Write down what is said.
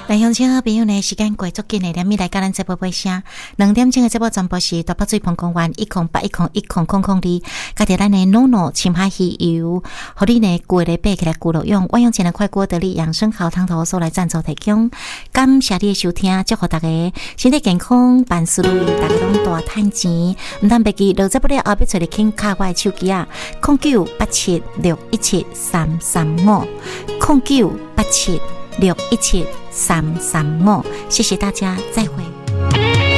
来乡亲好朋友呢，时间过足紧的，连咪来甲咱节目尾声。2点钟的节目全部是大北水澎公园108101002，加着咱的NONO青海鱼油，互你呢过来爬起来咕噜用，我用前的快锅得力养生好汤头所来赞助提供。感谢你的收听，祝福大家身体健康，万事如意，大家拢大赚钱。唔通别记，落节不了后，要找你听卡我的手机啊，0987617335，0987617335，谢谢大家，再会。